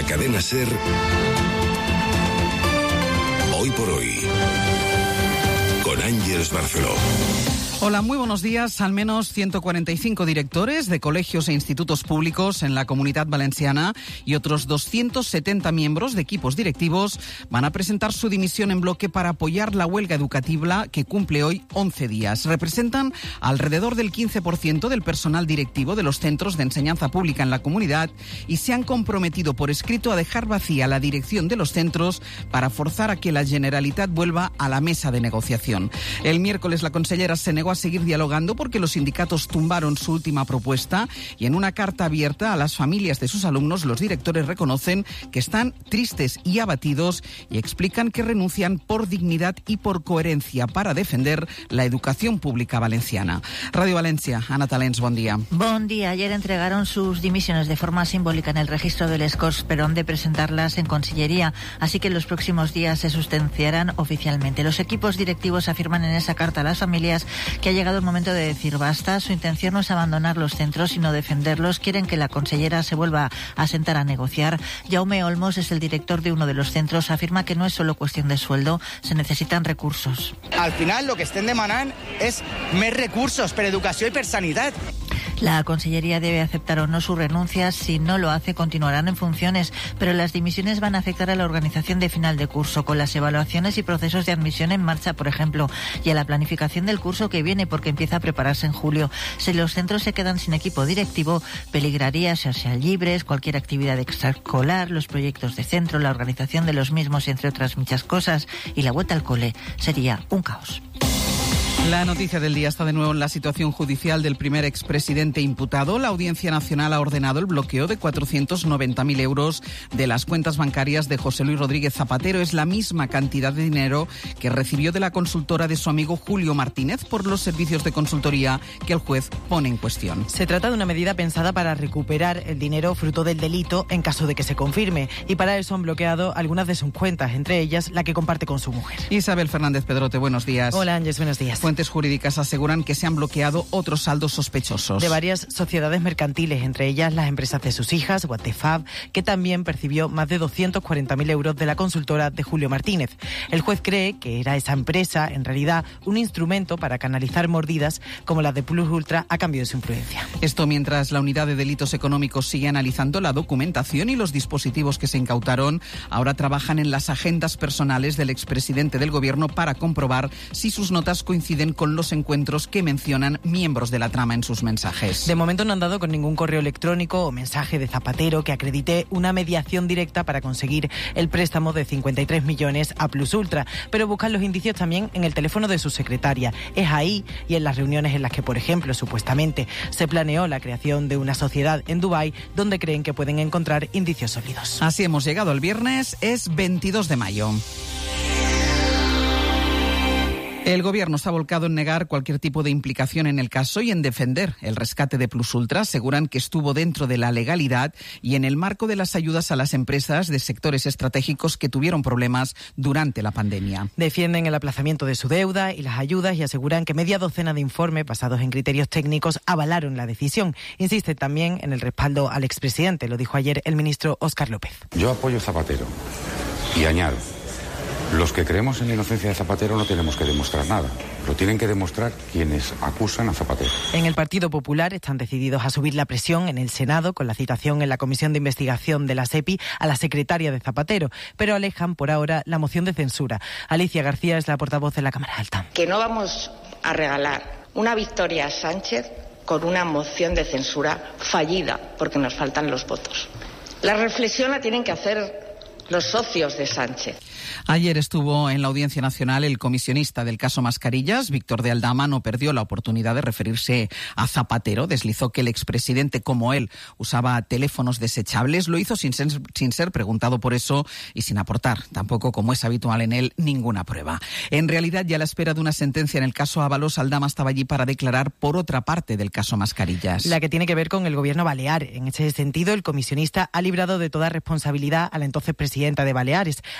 cadena SER, Hoy por Hoy, con Ángeles Barceló. Hola, muy buenos días. Al menos 145 directores de colegios e institutos públicos en la Comunidad Valenciana y otros 270 miembros de equipos directivos van a presentar su dimisión en bloque para apoyar la huelga educativa que cumple hoy 11 días. Representan alrededor del 15% del personal directivo de los centros de enseñanza pública en la comunidad y se han comprometido por escrito a dejar vacía la dirección de los centros para forzar a que la Generalitat vuelva a la mesa de negociación. El miércoles la consellera se negó a seguir dialogando porque los sindicatos tumbaron su última propuesta y en una carta abierta a las familias de sus alumnos los directores reconocen que están tristes y abatidos y explican que renuncian por dignidad y por coherencia para defender la educación pública valenciana. Radio Valencia, Ana Talens, buen día. Buen día. Ayer entregaron sus dimisiones de forma simbólica en el registro del Escorts, pero han de presentarlas en Consellería, así que en los próximos días se sustanciarán oficialmente. Los equipos directivos afirman en esa carta a las familias que ha llegado el momento de decir basta. Su intención no es abandonar los centros, sino defenderlos. Quieren que la consellera se vuelva a sentar a negociar. Jaume Olmos es el director de uno de los centros. Afirma que no es solo cuestión de sueldo, se necesitan recursos. Al final, lo que estén demanant és més recursos per educació i per sanitat. La Consellería debe aceptar o no su renuncia. Si no lo hace, continuarán en funciones, pero las dimisiones van a afectar a la organización de final de curso, con las evaluaciones y procesos de admisión en marcha, por ejemplo, y a la planificación del curso que viene, porque empieza a prepararse en julio. Si los centros se quedan sin equipo directivo, peligraría sean libres, cualquier actividad extraescolar, los proyectos de centro, la organización de los mismos, entre otras muchas cosas, y la vuelta al cole sería un caos. La noticia del día está de nuevo en la situación judicial del primer expresidente imputado. La Audiencia Nacional ha ordenado el bloqueo de 490.000 euros de las cuentas bancarias de José Luis Rodríguez Zapatero. Es la misma cantidad de dinero que recibió de la consultora de su amigo Julio Martínez por los servicios de consultoría que el juez pone en cuestión. Se trata de una medida pensada para recuperar el dinero fruto del delito en caso de que se confirme, y para eso han bloqueado algunas de sus cuentas, entre ellas la que comparte con su mujer. Isabel Fernández Pedrote, buenos días. Hola, Ángeles, buenos días. Fuentes jurídicas aseguran que se han bloqueado otros saldos sospechosos. De varias sociedades mercantiles, entre ellas las empresas de sus hijas, Watefab, que también percibió más de 240.000 euros de la consultora de Julio Martínez. El juez cree que era esa empresa, en realidad, un instrumento para canalizar mordidas como las de Plus Ultra a cambio de su influencia. Esto mientras la Unidad de Delitos Económicos sigue analizando la documentación y los dispositivos que se incautaron. Ahora trabajan en las agendas personales del expresidente del Gobierno para comprobar si sus notas coinciden con los encuentros que mencionan miembros de la trama en sus mensajes. De momento no han dado con ningún correo electrónico o mensaje de Zapatero que acredite una mediación directa para conseguir el préstamo de 53 millones a Plus Ultra, pero buscan los indicios también en el teléfono de su secretaria. Es ahí y en las reuniones en las que, por ejemplo, supuestamente se planeó la creación de una sociedad en Dubái, donde creen que pueden encontrar indicios sólidos. Así hemos llegado al viernes, es 22 de mayo. El Gobierno se ha volcado en negar cualquier tipo de implicación en el caso y en defender el rescate de Plus Ultra. Aseguran que estuvo dentro de la legalidad y en el marco de las ayudas a las empresas de sectores estratégicos que tuvieron problemas durante la pandemia. Defienden el aplazamiento de su deuda y las ayudas y aseguran que media docena de informes basados en criterios técnicos avalaron la decisión. Insiste también en el respaldo al expresidente, lo dijo ayer el ministro Óscar López. Yo apoyo a Zapatero y añado: los que creemos en la inocencia de Zapatero no tenemos que demostrar nada. Lo tienen que demostrar quienes acusan a Zapatero. En el Partido Popular están decididos a subir la presión en el Senado con la citación en la Comisión de Investigación de la SEPI a la secretaria de Zapatero, pero alejan por ahora la moción de censura. Alicia García es la portavoz de la Cámara Alta. Que no vamos a regalar una victoria a Sánchez con una moción de censura fallida, porque nos faltan los votos. La reflexión la tienen que hacer los socios de Sánchez. Ayer estuvo en la Audiencia Nacional el comisionista del caso Mascarillas, Víctor de Aldama. No perdió la oportunidad de referirse a Zapatero. Deslizó que el expresidente, como él, usaba teléfonos desechables. Lo hizo sin ser preguntado por eso y sin aportar, tampoco como es habitual en él, ninguna prueba. En realidad, ya a la espera de una sentencia en el caso Ábalos, Aldama estaba allí para declarar por otra parte del caso Mascarillas. La que tiene que ver con el gobierno balear. En ese sentido, el comisionista ha librado de toda responsabilidad a la entonces presidenta de Baleares, a Francina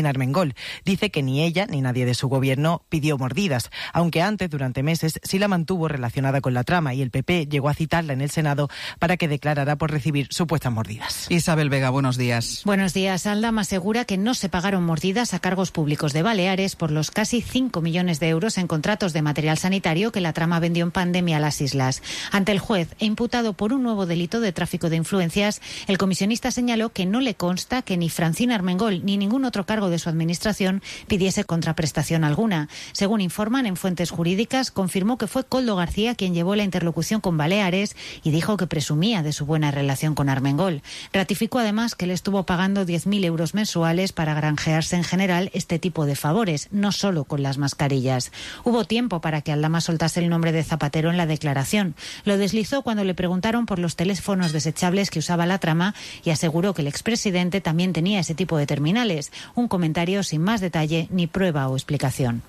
Francina Armengol. Dice que ni ella ni nadie de su gobierno pidió mordidas, aunque antes, durante meses, sí la mantuvo relacionada con la trama y el PP llegó a citarla en el Senado para que declarara por recibir supuestas mordidas. Isabel Vega, buenos días. Buenos días. Aldama asegura que no se pagaron mordidas a cargos públicos de Baleares por los casi 5 millones de euros en contratos de material sanitario que la trama vendió en pandemia a las islas. Ante el juez e imputado por un nuevo delito de tráfico de influencias, el comisionista señaló que no le consta que ni Francina Armengol ni ningún otro cargo de su administración pidiese contraprestación alguna. Según informan en fuentes jurídicas, confirmó que fue Koldo García quien llevó la interlocución con Baleares y dijo que presumía de su buena relación con Armengol. Ratificó además que le estuvo pagando 10.000 euros mensuales para granjearse en general este tipo de favores, no solo con las mascarillas. Hubo tiempo para que Aldama soltase el nombre de Zapatero en la declaración. Lo deslizó cuando le preguntaron por los teléfonos desechables que usaba la trama y aseguró que el expresidente también tenía ese tipo de terminales. Un comentario sin más detalle ni prueba o explicación.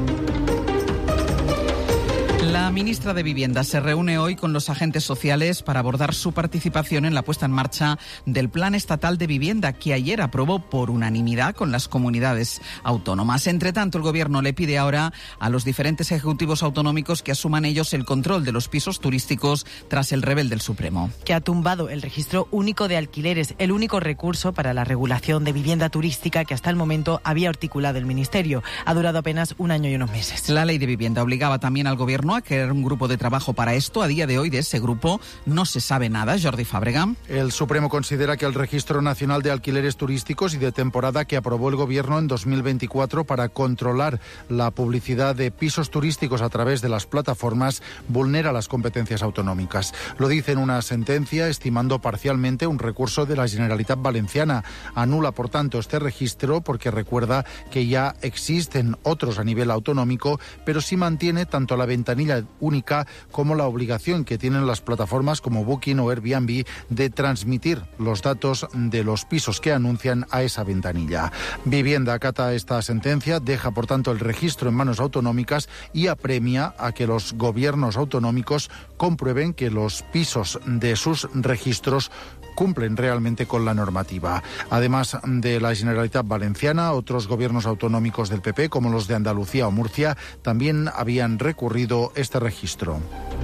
La ministra de Vivienda se reúne hoy con los agentes sociales para abordar su participación en la puesta en marcha del Plan Estatal de Vivienda, que ayer aprobó por unanimidad con las comunidades autónomas. Entre tanto, el Gobierno le pide ahora a los diferentes ejecutivos autonómicos que asuman ellos el control de los pisos turísticos tras el rebel del Supremo. Que ha tumbado el registro único de alquileres, el único recurso para la regulación de vivienda turística que hasta el momento había articulado el Ministerio. Ha durado apenas un año y unos meses. La ley de vivienda obligaba también al Gobierno a crear un grupo de trabajo para esto. A día de hoy de ese grupo no se sabe nada. Jordi Fàbrega. El Supremo considera que el Registro Nacional de Alquileres Turísticos y de Temporada que aprobó el Gobierno en 2024 para controlar la publicidad de pisos turísticos a través de las plataformas vulnera las competencias autonómicas. Lo dice en una sentencia estimando parcialmente un recurso de la Generalitat Valenciana. Anula, por tanto, este registro porque recuerda que ya existen otros a nivel autonómico, pero sí mantiene tanto la ventanilla única como la obligación que tienen las plataformas como Booking o Airbnb de transmitir los datos de los pisos que anuncian a esa ventanilla. Vivienda acata esta sentencia, deja por tanto el registro en manos autonómicas y apremia a que los gobiernos autonómicos comprueben que los pisos de sus registros cumplen realmente con la normativa. Además de la Generalitat Valenciana, otros gobiernos autonómicos del PP, como los de Andalucía o Murcia, también habían recurrido este registro.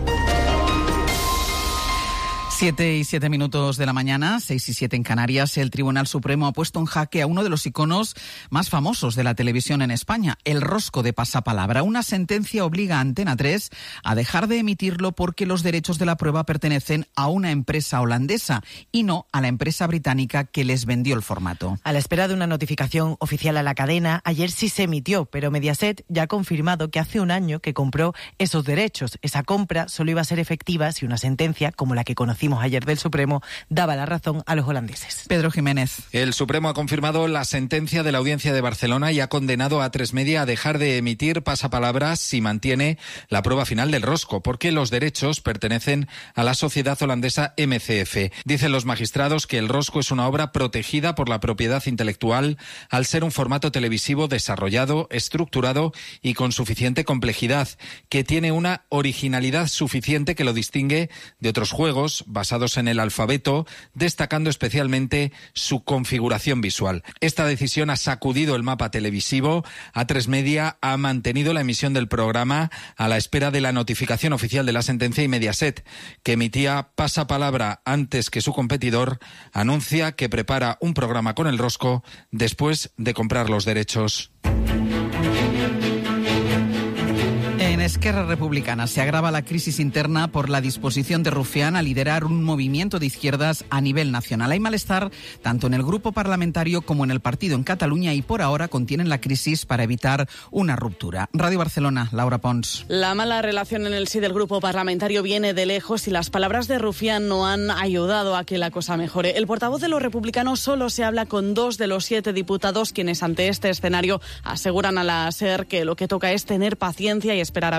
7:07 de la mañana, 6:07 en Canarias. El Tribunal Supremo ha puesto en jaque a uno de los iconos más famosos de la televisión en España, el rosco de pasapalabra. Una sentencia obliga a Antena 3 a dejar de emitirlo porque los derechos de la prueba pertenecen a una empresa holandesa y no a la empresa británica que les vendió el formato. A la espera de una notificación oficial a la cadena, ayer sí se emitió, pero Mediaset ya ha confirmado que hace un año que compró esos derechos. Esa compra solo iba a ser efectiva si una sentencia, como la que conocimos ayer del Supremo, daba la razón a los holandeses. Pedro Jiménez. El Supremo ha confirmado la sentencia de la Audiencia de Barcelona y ha condenado a Atresmedia a dejar de emitir pasapalabras si mantiene la prueba final del rosco, porque los derechos pertenecen a la sociedad holandesa MCF. Dicen los magistrados que el rosco es una obra protegida por la propiedad intelectual al ser un formato televisivo desarrollado, estructurado y con suficiente complejidad, que tiene una originalidad suficiente que lo distingue de otros juegos basados en el alfabeto, destacando especialmente su configuración visual. Esta decisión ha sacudido el mapa televisivo. Atresmedia ha mantenido la emisión del programa a la espera de la notificación oficial de la sentencia y Mediaset, que emitía pasapalabra antes que su competidor, anuncia que prepara un programa con el rosco después de comprar los derechos. En Esquerra Republicana se agrava la crisis interna por la disposición de Rufián a liderar un movimiento de izquierdas a nivel nacional. Hay malestar tanto en el grupo parlamentario como en el partido en Cataluña y por ahora contienen la crisis para evitar una ruptura. Radio Barcelona, Laura Pons. La mala relación en el sí del grupo parlamentario viene de lejos y las palabras de Rufián no han ayudado a que la cosa mejore. El portavoz de los republicanos solo se habla con 2 de los 7 diputados, quienes ante este escenario aseguran a la SER que lo que toca es tener paciencia y esperar a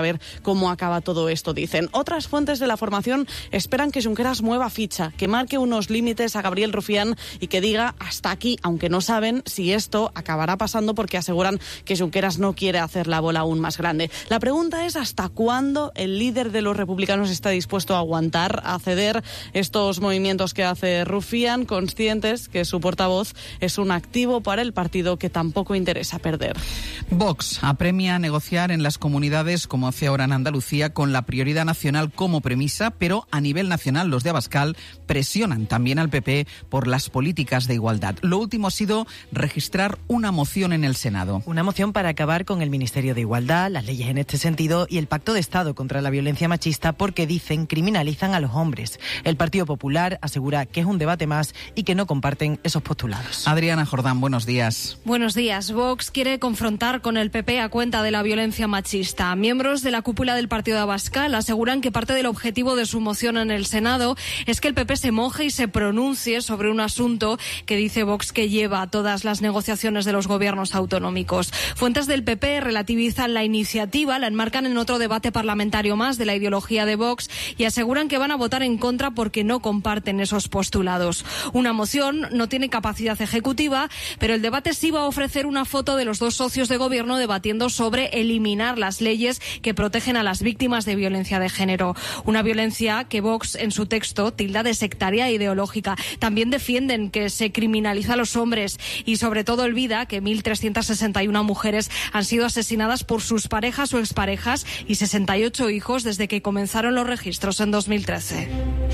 ver cómo acaba todo esto, dicen. Otras fuentes de la formación esperan que Junqueras mueva ficha, que marque unos límites a Gabriel Rufián y que diga hasta aquí, aunque no saben si esto acabará pasando porque aseguran que Junqueras no quiere hacer la bola aún más grande. La pregunta es hasta cuándo el líder de los republicanos está dispuesto a aguantar, a ceder estos movimientos que hace Rufián, conscientes que su portavoz es un activo para el partido que tampoco interesa perder. Vox apremia a negociar en las comunidades, como hace ahora en Andalucía, con la prioridad nacional como premisa, pero a nivel nacional los de Abascal presionan también al PP por las políticas de igualdad. Lo último ha sido registrar una moción en el Senado. Una moción para acabar con el Ministerio de Igualdad, las leyes en este sentido y el Pacto de Estado contra la violencia machista porque dicen criminalizan a los hombres. El Partido Popular asegura que es un debate más y que no comparten esos postulados. Adriana Jordán, buenos días. Buenos días. Vox quiere confrontar con el PP a cuenta de la violencia machista. Miembros de la cúpula del partido de Abascal aseguran que parte del objetivo de su moción en el Senado es que el PP se moje y se pronuncie sobre un asunto que dice Vox que lleva a todas las negociaciones de los gobiernos autonómicos. Fuentes del PP relativizan la iniciativa, la enmarcan en otro debate parlamentario más de la ideología de Vox y aseguran que van a votar en contra porque no comparten esos postulados. Una moción no tiene capacidad ejecutiva, pero el debate sí va a ofrecer una foto de los dos socios de gobierno debatiendo sobre eliminar las leyes que protegen a las víctimas de violencia de género. Una violencia que Vox en su texto tilda de sectaria e ideológica. También defienden que se criminaliza a los hombres y sobre todo olvida que 1.361 mujeres han sido asesinadas por sus parejas o exparejas y 68 hijos desde que comenzaron los registros en 2013.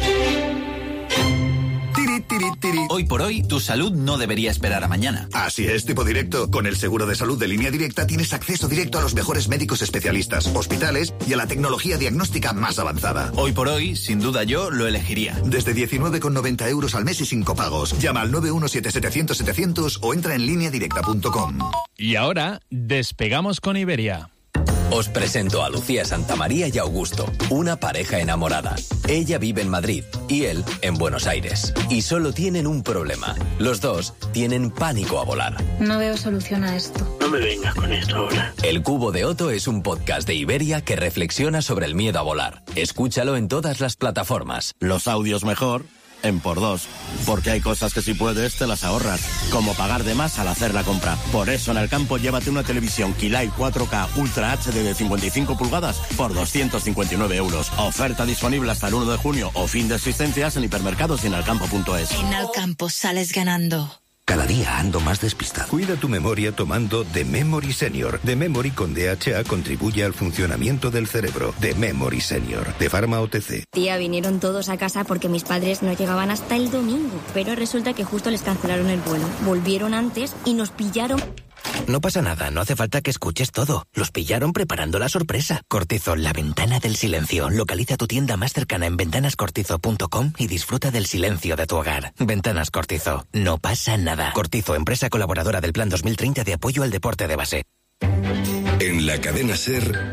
Hoy por hoy, tu salud no debería esperar a mañana. Así es, Tipo Directo. Con el seguro de salud de Línea Directa tienes acceso directo a los mejores médicos especialistas, hospitales y a la tecnología diagnóstica más avanzada. Hoy por hoy, sin duda yo lo elegiría. Desde 19,90 euros al mes y sin copagos. Llama al 917-700-700 o entra en lineadirecta.com. Y ahora, despegamos con Iberia. Os presento a Lucía Santamaría y Augusto, una pareja enamorada. Ella vive en Madrid y él en Buenos Aires. Y solo tienen un problema. Los dos tienen pánico a volar. No veo solución a esto. No me vengas con esto ahora. El Cubo de Otto es un podcast de Iberia que reflexiona sobre el miedo a volar. Escúchalo en todas las plataformas. Los audios mejor en por dos, porque hay cosas que si puedes te las ahorras, como pagar de más al hacer la compra. Por eso en Alcampo llévate una televisión Kilai 4K Ultra HD de 55 pulgadas por 259 euros. Oferta disponible hasta el 1 de junio o fin de existencias en hipermercados y en alcampo.es. En Alcampo sales ganando. Cada día ando más despistado. Cuida tu memoria tomando The Memory Senior. The Memory con DHA contribuye al funcionamiento del cerebro. The Memory Senior, de Pharma OTC. Tía, vinieron todos a casa porque mis padres no llegaban hasta el domingo. Pero resulta que justo les cancelaron el vuelo. Volvieron antes y nos pillaron... No pasa nada, no hace falta que escuches todo. Los pillaron preparando la sorpresa. Cortizo, la ventana del silencio. Localiza tu tienda más cercana en ventanascortizo.com y disfruta del silencio de tu hogar. Ventanas Cortizo, no pasa nada. Cortizo, empresa colaboradora del Plan 2030 de apoyo al deporte de base. En la cadena SER,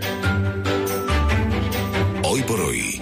Hoy por Hoy,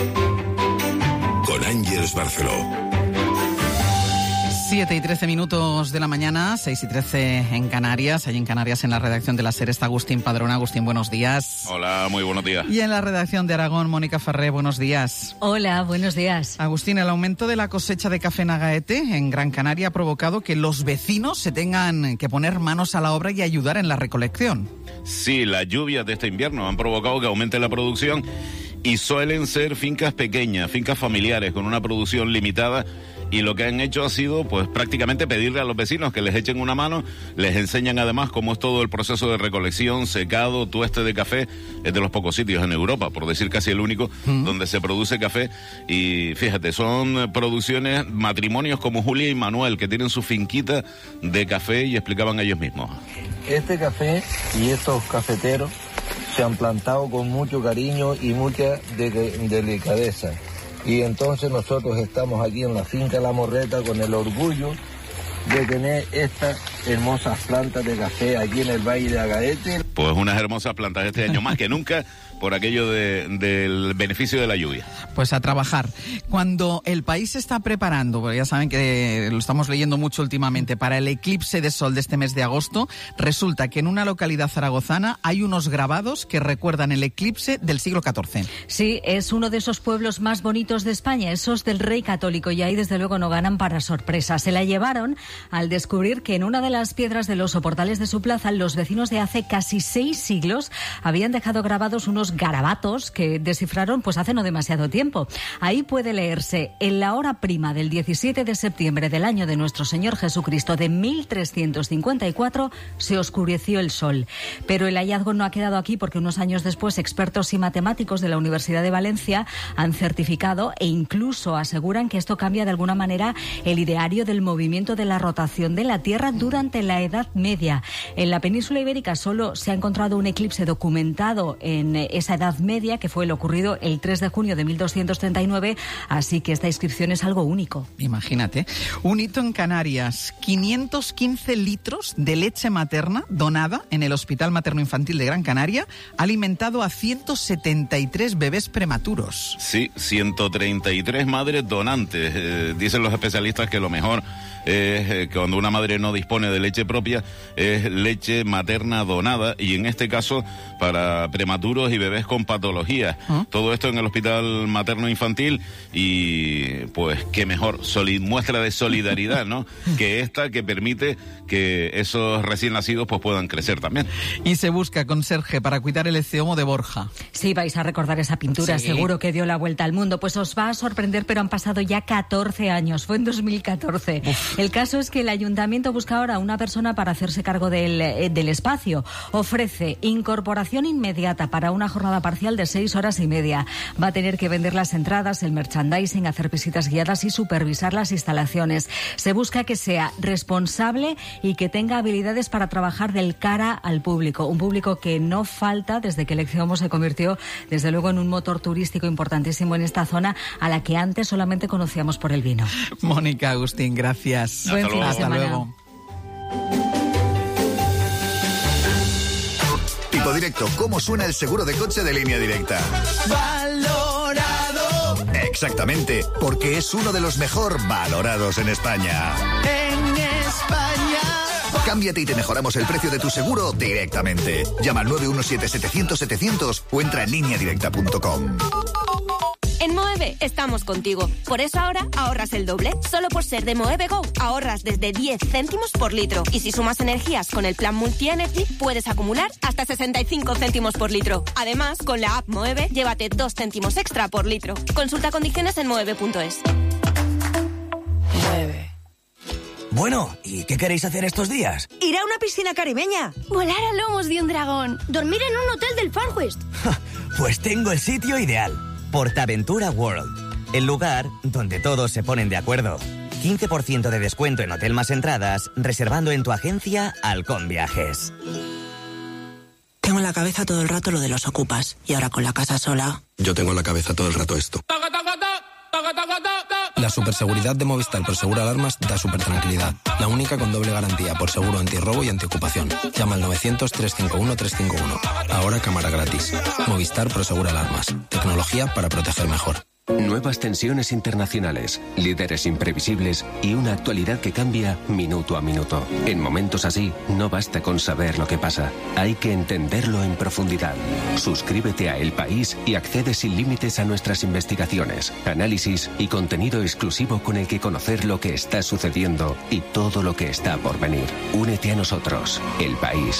con Ángeles Barceló. 7 y 13 minutos de la mañana, 6 y 13 en Canarias. Allí en Canarias, en la redacción de la SER, está Agustín Padrón. Agustín, buenos días. Hola, muy buenos días. Y en la redacción de Aragón, Mónica Farré, buenos días. Hola, buenos días. Agustín, el aumento de la cosecha de café en Agaete, en Gran Canaria, ha provocado que los vecinos se tengan que poner manos a la obra y ayudar en la recolección. Sí, las lluvias de este invierno han provocado que aumente la producción y suelen ser fincas pequeñas, fincas familiares con una producción limitada. Y lo que han hecho ha sido, pues, prácticamente pedirle a los vecinos que les echen una mano. Les enseñan además cómo es todo el proceso de recolección, secado, tueste de café. Es de los pocos sitios en Europa, por decir casi el único, donde se produce café. Y fíjate, son producciones, matrimonios como Julia y Manuel, que tienen su finquita de café y explicaban ellos mismos. Este café y estos cafeteros se han plantado con mucho cariño y mucha delicadeza. Y entonces nosotros estamos aquí en la finca La Morreta con el orgullo de tener estas hermosas plantas de café aquí en el Valle de Agaete. Pues unas hermosas plantas este año, más que nunca, por aquello del beneficio de la lluvia. Pues a trabajar. Cuando el país se está preparando, porque ya saben que lo estamos leyendo mucho últimamente, para el eclipse de sol de este mes de agosto, resulta que en una localidad zaragozana hay unos grabados que recuerdan el eclipse del siglo XIV. Sí, es uno de esos pueblos más bonitos de España, esos del Rey Católico, y ahí desde luego no ganan para sorpresa. Se la llevaron al descubrir que en una de las piedras de los soportales de su plaza, los vecinos de hace casi 6 siglos habían dejado grabados unos garabatos que descifraron pues hace no demasiado tiempo. Ahí puede leerse: en la hora prima del 17 de septiembre del año de nuestro Señor Jesucristo de 1354 se oscureció el sol. Pero el hallazgo no ha quedado aquí, porque unos años después expertos y matemáticos de la Universidad de Valencia han certificado e incluso aseguran que esto cambia de alguna manera el ideario del movimiento de la rotación de la Tierra durante la Edad Media. En la península ibérica solo se ha encontrado un eclipse documentado en esa Edad Media, que fue el ocurrido el 3 de junio de 1239, así que esta inscripción es algo único. Imagínate. Un hito en Canarias: 515 litros de leche materna donada en el Hospital Materno Infantil de Gran Canaria ha alimentado a 173 bebés prematuros. Sí, 133 madres donantes. Dicen los especialistas que lo mejor es cuando una madre no dispone de leche propia, es leche materna donada, y en este caso para prematuros y bebés con patologías. Todo esto en el Hospital Materno Infantil, y pues qué mejor muestra de solidaridad, ¿no? Que esta, que permite que esos recién nacidos pues puedan crecer también. Y se busca conserje para cuidar el eceomo de Borja. Sí, vais a recordar esa pintura, sí. Seguro que dio la vuelta al mundo. Pues os va a sorprender, pero han pasado ya 14 años, fue en 2014. Uf. El caso es que el ayuntamiento busca ahora una persona para hacerse cargo del espacio. Ofrece incorporación inmediata para una jornada parcial de 6 horas y media. Va a tener que vender las entradas, el merchandising, hacer visitas guiadas y supervisar las instalaciones. Se busca que sea responsable y que tenga habilidades para trabajar del cara al público. Un público que no falta desde que el eceomo se convirtió, desde luego, en un motor turístico importantísimo en esta zona, a la que antes solamente conocíamos por el vino. Mónica, Agustín, gracias. Buen fin de semana. Hasta luego. Tipo Directo, ¿cómo suena el seguro de coche de Línea Directa? Valorado. Exactamente, porque es uno de los mejor valorados en España. En España. Cámbiate y te mejoramos el precio de tu seguro directamente. Llama al 917-700-700 o entra en lineadirecta.com. En Moeve estamos contigo. Por eso ahora ahorras el doble. Solo por ser de Moeve Go ahorras desde 10 céntimos por litro. Y si sumas energías con el plan Multi-Energy, puedes acumular hasta 65 céntimos por litro. Además, con la app Moeve, llévate 2 céntimos extra por litro. Consulta condiciones en moeve.es. Moeve. Bueno, ¿y qué queréis hacer estos días? Ir a una piscina caribeña. Volar a lomos de un dragón. Dormir en un hotel del Far West. Pues tengo el sitio ideal. Portaventura World, el lugar donde todos se ponen de acuerdo. 15% de descuento en hotel más entradas, reservando en tu agencia Halcón Viajes. Tengo en la cabeza todo el rato lo de los ocupas, y ahora con la casa sola... Yo tengo en la cabeza todo el rato esto. La superseguridad de Movistar por Seguro Alarmas da super tranquilidad. La única con doble garantía por seguro antirrobo y antiocupación. Llama al 900-351-351. Ahora cámara gratis. Movistar por Seguro Alarmas. Tecnología para proteger mejor. Nuevas tensiones internacionales, líderes imprevisibles y una actualidad que cambia minuto a minuto. En momentos así, no basta con saber lo que pasa. Hay que entenderlo en profundidad. Suscríbete a El País y accede sin límites a nuestras investigaciones, análisis y contenido exclusivo con el que conocer lo que está sucediendo y todo lo que está por venir. Únete a nosotros. El País.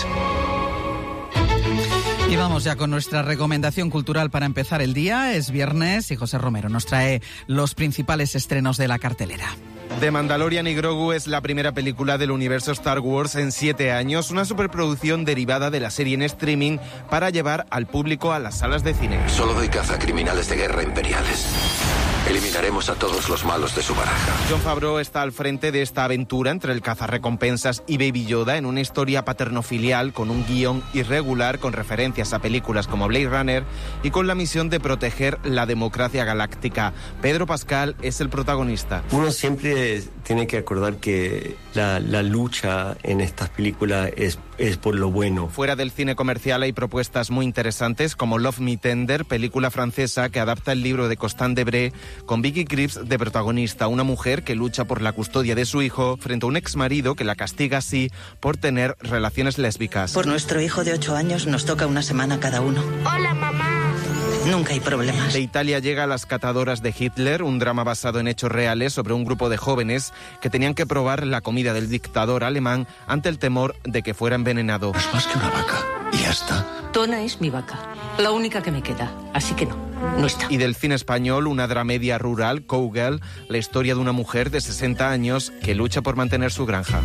Y vamos ya con nuestra recomendación cultural para empezar el día. Es viernes y José Romero nos trae los principales estrenos de la cartelera. The Mandalorian y Grogu es la primera película del universo Star Wars en 7 años, una superproducción derivada de la serie en streaming para llevar al público a las salas de cine. Solo doy caza a criminales de guerra imperiales. Eliminaremos a todos los malos de su baraja. Jon Favreau está al frente de esta aventura entre el cazarrecompensas y Baby Yoda en una historia paterno-filial con un guión irregular con referencias a películas como Blade Runner y con la misión de proteger la democracia galáctica. Pedro Pascal es el protagonista. Uno siempre tiene que acordar que la lucha en estas películas es por lo bueno. Fuera del cine comercial hay propuestas muy interesantes como Love Me Tender, película francesa que adapta el libro de Constant Debré con Vicky Krieps de protagonista, una mujer que lucha por la custodia de su hijo frente a un exmarido que la castiga así por tener relaciones lésbicas. Por nuestro hijo de 8 años nos toca una semana cada uno. Hola, mamá. Nunca hay problemas. De Italia llega Las catadoras de Hitler, un drama basado en hechos reales sobre un grupo de jóvenes que tenían que probar la comida del dictador alemán ante el temor de que fuera envenenado. Es más que una vaca, y ya está. Tona es mi vaca, la única que me queda, así que no está. Y del cine español, una dramedia rural, Cowgirl, la historia de una mujer de 60 años que lucha por mantener su granja.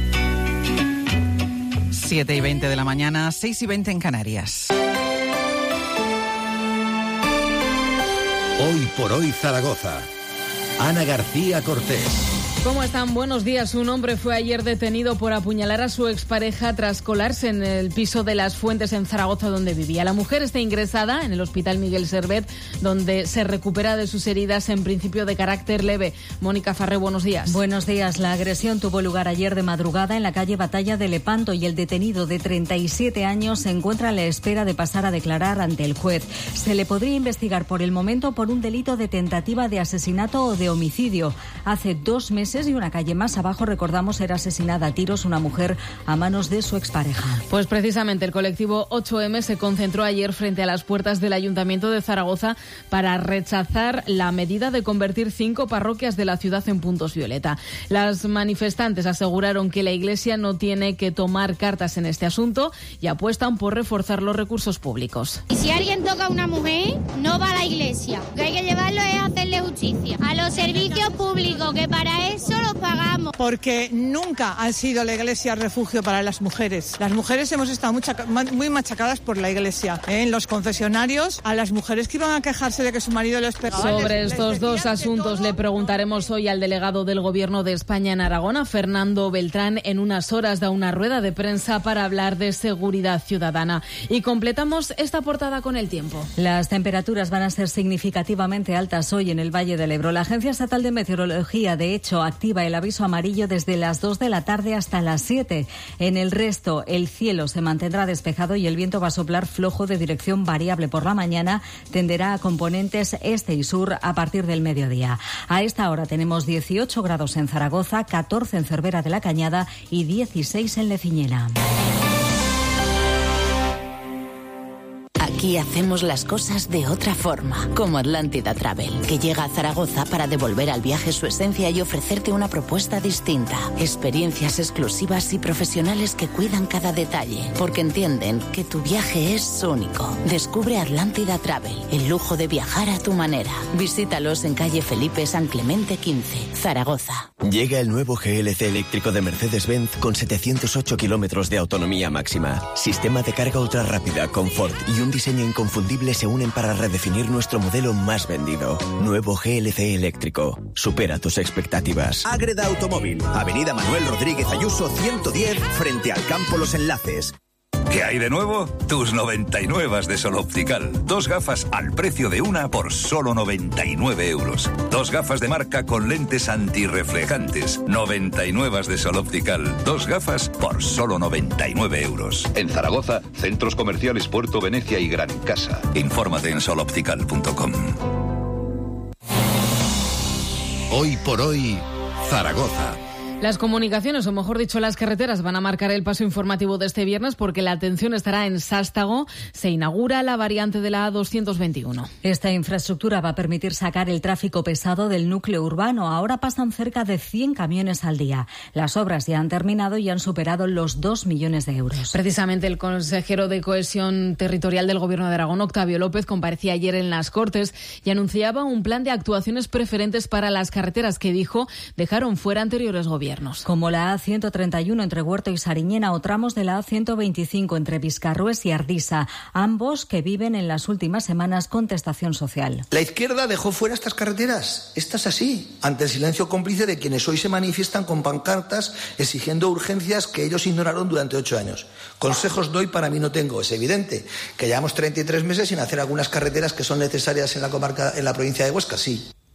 7:20 de la mañana, 6:20 en Canarias. Hoy por hoy Zaragoza. Ana García Cortés. ¿Cómo están? Buenos días. Un hombre fue ayer detenido por apuñalar a su expareja tras colarse en el piso de Las Fuentes en Zaragoza, donde vivía. La mujer está ingresada en el Hospital Miguel Servet, donde se recupera de sus heridas, en principio de carácter leve. Mónica Farré, buenos días. Buenos días. La agresión tuvo lugar ayer de madrugada en la calle Batalla de Lepanto y el detenido de 37 años se encuentra a la espera de pasar a declarar ante el juez. Se le podría investigar por el momento por un delito de tentativa de asesinato o de homicidio. Hace 2 meses y una calle más abajo, recordamos, era asesinada a tiros una mujer a manos de su expareja. Pues precisamente el colectivo 8M se concentró ayer frente a las puertas del Ayuntamiento de Zaragoza para rechazar la medida de convertir 5 parroquias de la ciudad en puntos violeta. Las manifestantes aseguraron que la Iglesia no tiene que tomar cartas en este asunto y apuestan por reforzar los recursos públicos. Y si alguien toca a una mujer, no va a la Iglesia. Lo que hay que llevarlo es hacerle justicia a los servicios públicos, que para eso los pagamos. Porque nunca ha sido la Iglesia refugio para las mujeres. Las mujeres hemos estado muy machacadas por la Iglesia. En los confesionarios, a las mujeres que iban a quejarse de que su marido les pegaba. Sobre estos dos asuntos le preguntaremos hoy al delegado del Gobierno de España en Aragón, a Fernando Beltrán. En unas horas da una rueda de prensa para hablar de seguridad ciudadana. Y completamos esta portada con el tiempo. Las temperaturas van a ser significativamente altas hoy en el Valle del Ebro. La Agencia Estatal de Meteorología, de hecho, activa el aviso amarillo desde las 2 de la tarde hasta las 7. En el resto, el cielo se mantendrá despejado y el viento va a soplar flojo de dirección variable por la mañana. Tenderá a componentes este y sur a partir del mediodía. A esta hora tenemos 18 grados en Zaragoza, 14 en Cervera de la Cañada y 16 en Leciñena. Aquí hacemos las cosas de otra forma, como Atlántida Travel, que llega a Zaragoza para devolver al viaje su esencia y ofrecerte una propuesta distinta. Experiencias exclusivas y profesionales que cuidan cada detalle, porque entienden que tu viaje es único. Descubre Atlántida Travel, el lujo de viajar a tu manera. Visítalos en calle Felipe San Clemente 15, Zaragoza. Llega el nuevo GLC eléctrico de Mercedes-Benz con 708 kilómetros de autonomía máxima. Sistema de carga ultra rápida, confort y un diseño inconfundible se unen para redefinir nuestro modelo más vendido. Nuevo GLC eléctrico. Supera tus expectativas. Ágreda Automóvil, Avenida Manuel Rodríguez Ayuso 110, frente al Campo Los Enlaces. ¿Qué hay de nuevo? Tus 99 de Sol Optical. 2 gafas al precio de una por solo 99 euros. 2 gafas de marca con lentes antirreflejantes. 99 de Sol Optical. 2 gafas por solo 99 euros. En Zaragoza, centros comerciales Puerto Venecia y Gran Casa. Infórmate en soloptical.com. Hoy por hoy, Zaragoza. Las comunicaciones, o mejor dicho, las carreteras, van a marcar el paso informativo de este viernes porque la atención estará en Sástago. Se inaugura la variante de la A221. Esta infraestructura va a permitir sacar el tráfico pesado del núcleo urbano. Ahora pasan cerca de 100 camiones al día. Las obras ya han terminado y han superado los 2 millones de euros. Precisamente el consejero de Cohesión Territorial del Gobierno de Aragón, Octavio López, comparecía ayer en las Cortes y anunciaba un plan de actuaciones preferentes para las carreteras que, dijo, dejaron fuera anteriores gobiernos. Como la A131 entre Huerto y Sariñena o tramos de la A125 entre Viscarrués y Ardisa, ambos que viven en las últimas semanas contestación social. La izquierda dejó fuera estas carreteras. Esta es así, ante el silencio cómplice de quienes hoy se manifiestan con pancartas exigiendo urgencias que ellos ignoraron durante 8 años. Consejos doy, para mí no tengo. Es evidente que llevamos 33 meses sin hacer algunas carreteras que son necesarias en la comarca, en la provincia de Huesca, sí.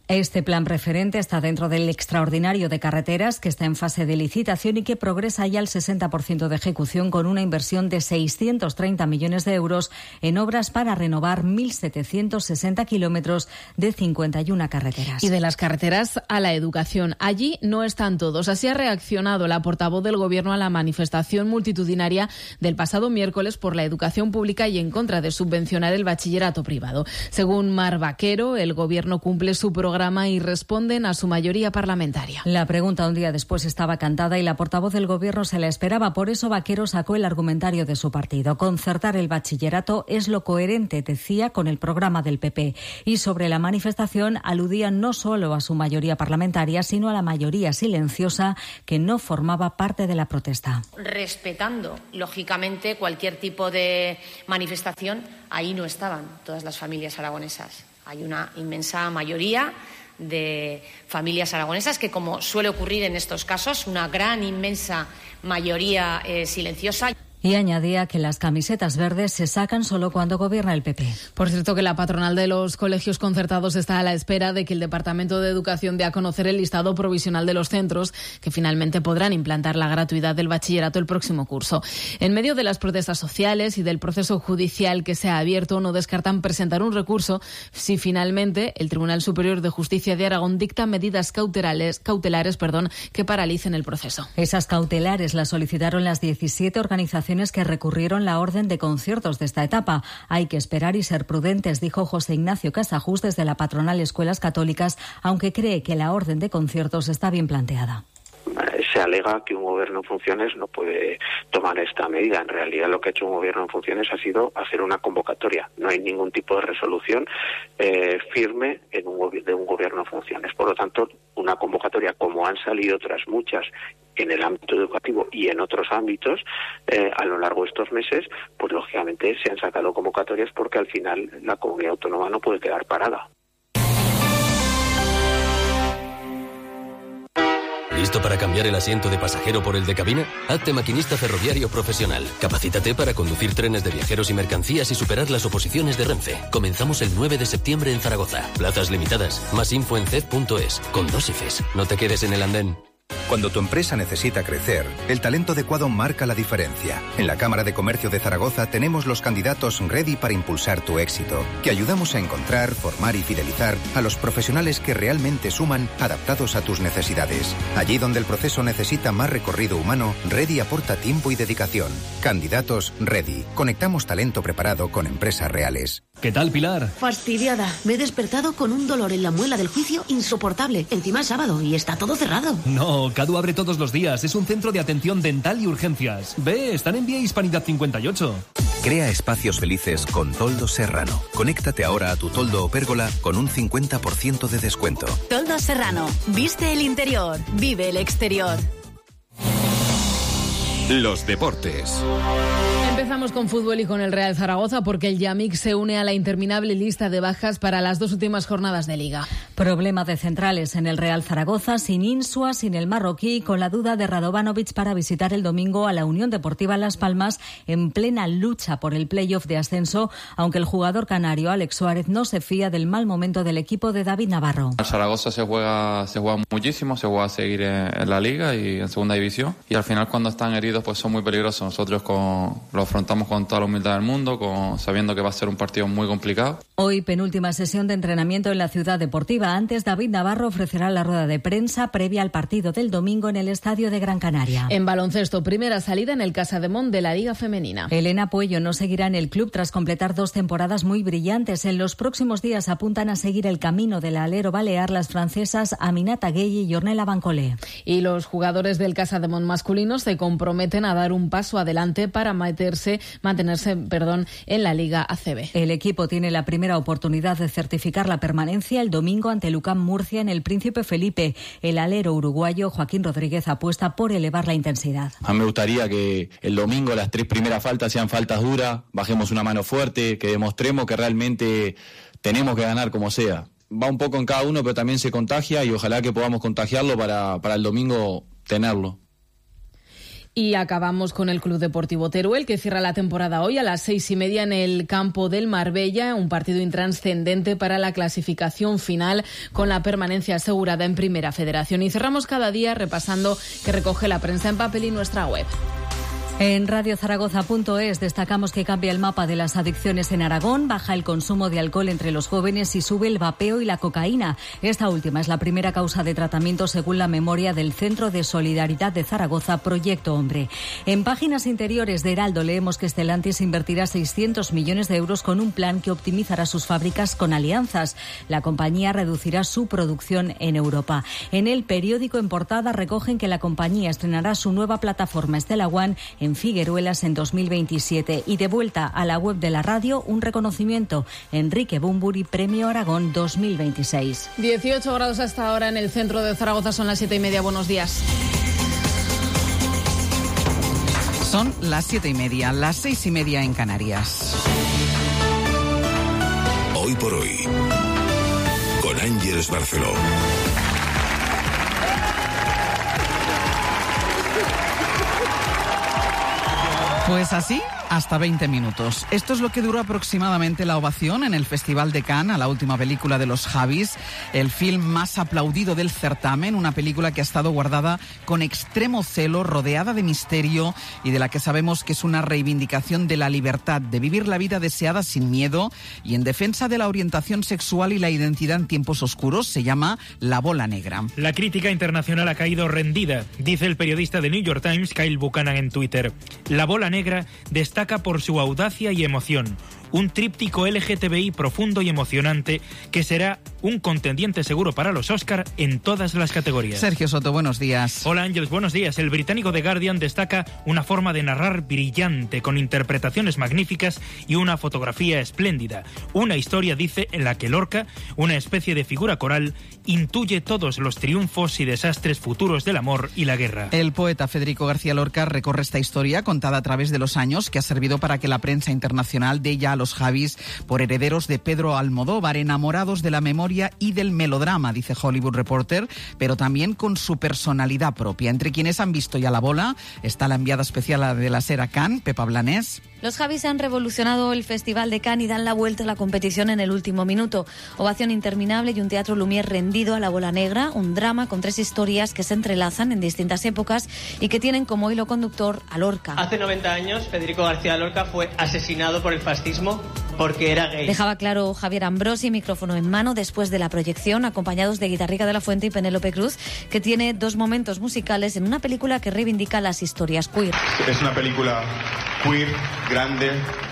Este plan preferente está dentro del extraordinario de carreteras que está en fase de licitación y que progresa ya al 60% de ejecución con una inversión de 630 millones de euros en obras para renovar 1.760 kilómetros de 51 carreteras. Y de las carreteras a la educación. Allí no están todos. Así ha reaccionado la portavoz del Gobierno a la manifestación multitudinaria del pasado miércoles por la educación pública y en contra de subvencionar el bachillerato privado. Según Mar Vaquero, el Gobierno cumple su programa y responden a su mayoría parlamentaria. La pregunta un día después estaba cantada y la portavoz del Gobierno se la esperaba. Por eso Vaquero sacó el argumentario de su partido. Concertar el bachillerato es lo coherente, decía, con el programa del PP. Y sobre la manifestación aludía no solo a su mayoría parlamentaria, sino a la mayoría silenciosa que no formaba parte de la protesta. Respetando, lógicamente, cualquier tipo de manifestación, ahí no estaban todas las familias aragonesas. Hay una inmensa mayoría de familias aragonesas que, como suele ocurrir en estos casos, una gran, inmensa mayoría silenciosa. Y añadía que las camisetas verdes se sacan solo cuando gobierna el PP. Por cierto, que la patronal de los colegios concertados está a la espera de que el Departamento de Educación dé a conocer el listado provisional de los centros que finalmente podrán implantar la gratuidad del bachillerato el próximo curso. En medio de las protestas sociales y del proceso judicial que se ha abierto, no descartan presentar un recurso si finalmente el Tribunal Superior de Justicia de Aragón dicta medidas cautelares que paralicen el proceso. Esas cautelares las solicitaron las 17 organizaciones que recurrieron la orden de conciertos de esta etapa. Hay que esperar y ser prudentes, dijo José Ignacio Casajús desde la patronal Escuelas Católicas, aunque cree que la orden de conciertos está bien planteada. Se alega que un gobierno en funciones no puede tomar esta medida. En realidad lo que ha hecho un gobierno en funciones ha sido hacer una convocatoria. No hay ningún tipo de resolución firme de un gobierno en funciones. Por lo tanto, una convocatoria, como han salido otras muchas en el ámbito educativo y en otros ámbitos a lo largo de estos meses, pues lógicamente se han sacado convocatorias porque al final la comunidad autónoma no puede quedar parada. ¿Listo para cambiar el asiento de pasajero por el de cabina? Hazte maquinista ferroviario profesional. Capacítate para conducir trenes de viajeros y mercancías y superar las oposiciones de Renfe. Comenzamos el 9 de septiembre en Zaragoza. Plazas limitadas. Más info en ced.es. Con 2 ifes. No te quedes en el andén. Cuando tu empresa necesita crecer, el talento adecuado marca la diferencia. En la Cámara de Comercio de Zaragoza tenemos los candidatos ready para impulsar tu éxito, que ayudamos a encontrar, formar y fidelizar a los profesionales que realmente suman, adaptados a tus necesidades. Allí donde el proceso necesita más recorrido humano, Ready aporta tiempo y dedicación. Candidatos ready. Conectamos talento preparado con empresas reales. ¿Qué tal, Pilar? Fastidiada. Me he despertado con un dolor en la muela del juicio insoportable. Encima es sábado y está todo cerrado. No, Cadu abre todos los días. Es un centro de atención dental y urgencias. Ve, están en Vía Hispanidad 58. Crea espacios felices con Toldo Serrano. Conéctate ahora a tu toldo o pérgola con un 50% de descuento. Toldo Serrano. Viste el interior. Vive el exterior. Los deportes. Empezamos con fútbol y con el Real Zaragoza porque el Yamik se une a la interminable lista de bajas para las 2 últimas jornadas de Liga. Problema de centrales en el Real Zaragoza, sin Insua, sin el marroquí, con la duda de Radovanovic para visitar el domingo a la Unión Deportiva Las Palmas en plena lucha por el playoff de ascenso, aunque el jugador canario Alex Suárez no se fía del mal momento del equipo de David Navarro. El Zaragoza se juega muchísimo, se juega a seguir en la Liga y en Segunda División, y al final cuando están heridos pues son muy peligrosos. Nosotros lo afrontamos con toda la humildad del mundo, sabiendo que va a ser un partido muy complicado. Hoy penúltima sesión de entrenamiento en la Ciudad Deportiva. Antes, David Navarro ofrecerá la rueda de prensa previa al partido del domingo en el Estadio de Gran Canaria. En baloncesto, primera salida en el Casademont de la Liga Femenina. Elena Puello no seguirá en el club tras completar 2 temporadas muy brillantes. En los próximos días apuntan a seguir el camino del alero balear las francesas Aminata Gueye y Ornella Bancolé. Y los jugadores del Casademont masculino se comprometen a dar un paso adelante para mantenerse en la Liga ACB. El equipo tiene la primera oportunidad de certificar la permanencia el domingo ante Lucam Murcia en el Príncipe Felipe. El alero uruguayo Joaquín Rodríguez apuesta por elevar la intensidad. A mí me gustaría que el domingo las 3 primeras faltas sean faltas duras, bajemos una mano fuerte, que demostremos que realmente tenemos que ganar como sea. Va un poco en cada uno, pero también se contagia y ojalá que podamos contagiarlo para el domingo tenerlo. Y acabamos con el Club Deportivo Teruel, que cierra la temporada hoy a las 6:30 en el campo del Marbella, un partido intranscendente para la clasificación final con la permanencia asegurada en Primera Federación. Y cerramos cada día repasando qué recoge la prensa en papel y nuestra web. En radiozaragoza.es destacamos que cambia el mapa de las adicciones en Aragón, baja el consumo de alcohol entre los jóvenes y sube el vapeo y la cocaína. Esta última es la primera causa de tratamiento según la memoria del Centro de Solidaridad de Zaragoza, Proyecto Hombre. En páginas interiores de Heraldo leemos que Stellantis invertirá 600 millones de euros con un plan que optimizará sus fábricas con alianzas. La compañía reducirá su producción en Europa. En el periódico en portada recogen que la compañía estrenará su nueva plataforma Stella One en Figueruelas en 2027 y de vuelta a la web de la radio un reconocimiento. Enrique Bumburi, Premio Aragón 2026. 18 grados hasta ahora en el centro de Zaragoza, son las 7:30. Buenos días. Son las 7:30, las 6:30 en Canarias. Hoy por hoy, con Ángeles Barceló. Pues así, hasta 20 minutos. Esto es lo que duró aproximadamente la ovación en el Festival de Cannes a la última película de los Javis, el film más aplaudido del certamen, una película que ha estado guardada con extremo celo, rodeada de misterio y de la que sabemos que es una reivindicación de la libertad, de vivir la vida deseada sin miedo y en defensa de la orientación sexual y la identidad en tiempos oscuros. Se llama La Bola Negra. La crítica internacional ha caído rendida, dice el periodista de New York Times, Kyle Buchanan, en Twitter. La Bola Negra destaca por su audacia y emoción. Un tríptico LGTBI profundo y emocionante que será un contendiente seguro para los Oscar en todas las categorías. Sergio Soto, buenos días. Hola Ángeles, buenos días. El británico The Guardian destaca una forma de narrar brillante, con interpretaciones magníficas y una fotografía espléndida. Una historia, dice, en la que Lorca, una especie de figura coral, intuye todos los triunfos y desastres futuros del amor y la guerra. El poeta Federico García Lorca recorre esta historia contada a través de los años, que ha servido para que la prensa internacional dé ya a los Javis por herederos de Pedro Almodóvar, enamorados de la memoria y del melodrama, dice Hollywood Reporter, pero también con su personalidad propia. Entre quienes han visto ya La Bola está la enviada especial de la SER a Cannes, Pepa Blanés. Los Javis han revolucionado el Festival de Cannes y dan la vuelta a la competición en el último minuto. Ovación interminable y un teatro Lumière rendido a La Bola Negra, un drama con 3 historias que se entrelazan en distintas épocas y que tienen como hilo conductor a Lorca. Hace 90 años, Federico García Lorca fue asesinado por el fascismo porque era gay. Dejaba claro Javier Ambrosi, micrófono en mano, después de la proyección, acompañados de Guitarrica de la Fuente y Penélope Cruz, que tiene 2 momentos musicales en una película que reivindica las historias queer. Es una película queer, grande,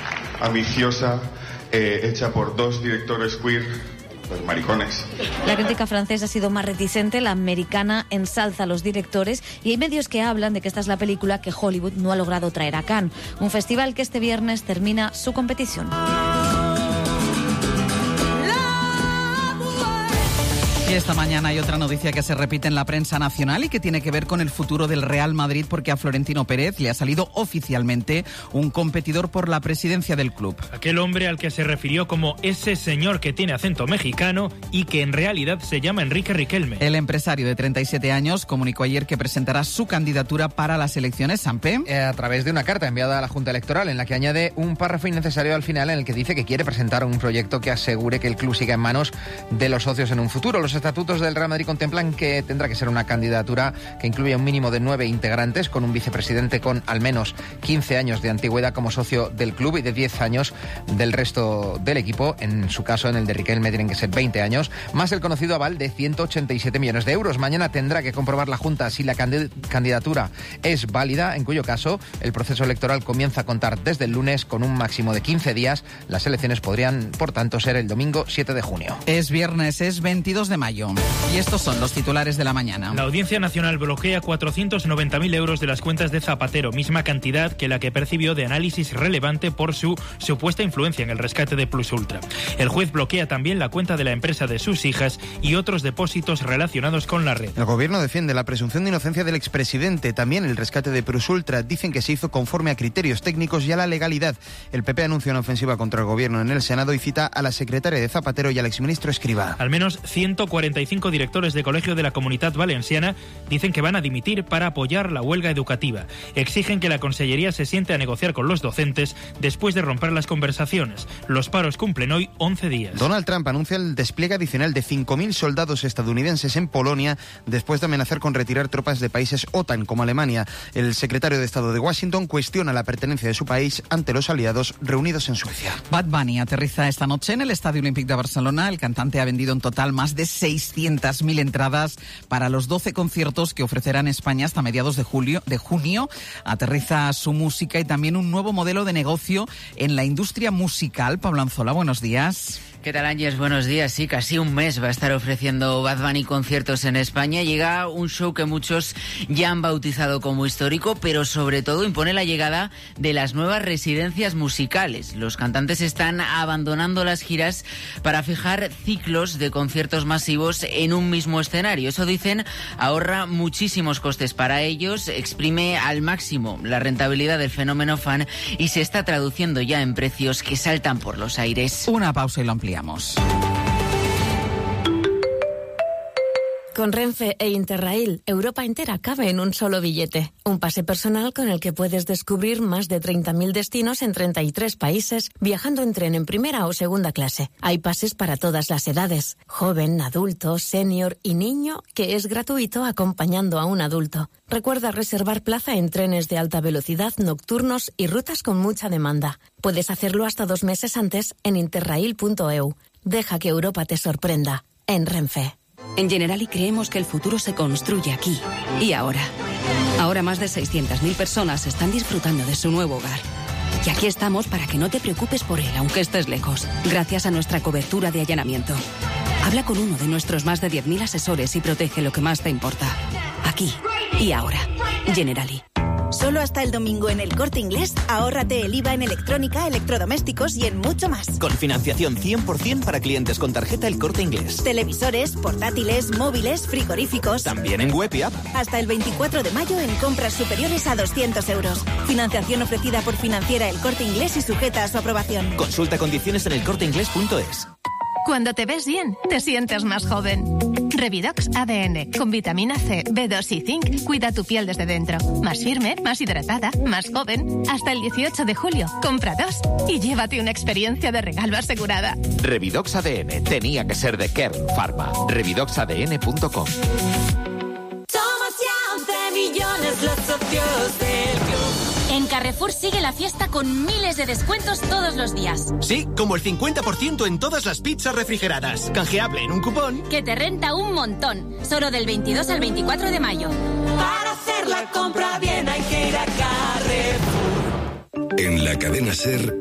ambiciosa, hecha por 2 directores queer, los maricones. La crítica francesa ha sido más reticente, la americana ensalza a los directores y hay medios que hablan de que esta es la película que Hollywood no ha logrado traer a Cannes, un festival que este viernes termina su competición. Y esta mañana hay otra noticia que se repite en la prensa nacional y que tiene que ver con el futuro del Real Madrid, porque a Florentino Pérez le ha salido oficialmente un competidor por la presidencia del club. Aquel hombre al que se refirió como ese señor que tiene acento mexicano y que en realidad se llama Enrique Riquelme. El empresario de 37 años comunicó ayer que presentará su candidatura para las elecciones. Sampe. A través de una carta enviada a la Junta Electoral en la que añade un párrafo innecesario al final en el que dice que quiere presentar un proyecto que asegure que el club siga en manos de los socios en un futuro. Los estatutos del Real Madrid contemplan que tendrá que ser una candidatura que incluya un mínimo de 9 integrantes, con un vicepresidente con al menos 15 años de antigüedad como socio del club y de 10 años del resto del equipo. En su caso, en el de Riquelme, tienen que ser 20 años, más el conocido aval de 187 millones de euros. Mañana tendrá que comprobar la Junta si la candidatura es válida, en cuyo caso el proceso electoral comienza a contar desde el lunes con un máximo de 15 días. Las elecciones podrían, por tanto, ser el domingo 7 de junio. Es viernes, es 22 de mayo. Y estos son los titulares de la mañana. La Audiencia Nacional bloquea 490.000 euros de las cuentas de Zapatero, misma cantidad que la que percibió de Análisis Relevante por su supuesta influencia en el rescate de Plus Ultra. El juez bloquea también la cuenta de la empresa de sus hijas y otros depósitos relacionados con la red. El gobierno defiende la presunción de inocencia del expresidente. También el rescate de Plus Ultra. Dicen que se hizo conforme a criterios técnicos y a la legalidad. El PP anuncia una ofensiva contra el gobierno en el Senado y cita a la secretaria de Zapatero y al exministro Escrivá. Al menos 140 45 directores de colegio de la Comunitat Valenciana dicen que van a dimitir para apoyar la huelga educativa. Exigen que la Consellería se siente a negociar con los docentes después de romper las conversaciones. Los paros cumplen hoy 11 días. Donald Trump anuncia el despliegue adicional de 5.000 soldados estadounidenses en Polonia después de amenazar con retirar tropas de países OTAN como Alemania. El secretario de Estado de Washington cuestiona la pertenencia de su país ante los aliados reunidos en Suecia. Bad Bunny aterriza esta noche en el Estadio Olímpic de Barcelona. El cantante ha vendido en total más de 600.000 entradas para los 12 conciertos que ofrecerá en España hasta mediados de junio. Aterriza su música y también un nuevo modelo de negocio en la industria musical. Pablo Anzola, buenos días. ¿Qué tal, Ángeles? Buenos días. Sí, casi un mes va a estar ofreciendo Bad Bunny conciertos en España. Llega un show que muchos ya han bautizado como histórico, pero sobre todo impone la llegada de las nuevas residencias musicales. Los cantantes están abandonando las giras para fijar ciclos de conciertos masivos en un mismo escenario. Eso, dicen, ahorra muchísimos costes para ellos, exprime al máximo la rentabilidad del fenómeno fan y se está traduciendo ya en precios que saltan por los aires. Una pausa y lo ampliamos. Con Renfe e Interrail, Europa entera cabe en un solo billete. Un pase personal con el que puedes descubrir más de 30.000 destinos en 33 países, viajando en tren en primera o segunda clase. Hay pases para todas las edades, joven, adulto, senior y niño, que es gratuito acompañando a un adulto. Recuerda reservar plaza en trenes de alta velocidad, nocturnos y rutas con mucha demanda. Puedes hacerlo hasta 2 meses antes en interrail.eu. Deja que Europa te sorprenda. En Renfe. En Generali creemos que el futuro se construye aquí y ahora. Ahora más de 600.000 personas están disfrutando de su nuevo hogar. Y aquí estamos para que no te preocupes por él, aunque estés lejos, gracias a nuestra cobertura de allanamiento. Habla con uno de nuestros más de 10.000 asesores y protege lo que más te importa. Aquí y ahora. Generali. Solo hasta el domingo en El Corte Inglés, ahórrate el IVA en electrónica, electrodomésticos y en mucho más. Con financiación 100% para clientes con tarjeta El Corte Inglés. Televisores, portátiles, móviles, frigoríficos. También en web y app. Hasta el 24 de mayo en compras superiores a 200 euros. Financiación ofrecida por Financiera El Corte Inglés y sujeta a su aprobación. Consulta condiciones en elcorteinglés.es. Cuando te ves bien, te sientes más joven. Revidox ADN, con vitamina C, B2 y zinc, cuida tu piel desde dentro. Más firme, más hidratada, más joven. Hasta el 18 de julio, compra 2 y llévate una experiencia de regalo asegurada. Revidox ADN, tenía que ser de Kern Pharma. Revidoxadn.com. Somos ya 11 millones los socios del club. En Carrefour sigue la fiesta con miles de descuentos todos los días. Sí, como el 50% en todas las pizzas refrigeradas. Canjeable en un cupón que te renta un montón. Solo del 22 al 24 de mayo. Para hacer la compra bien hay que ir a Carrefour. En la cadena SER,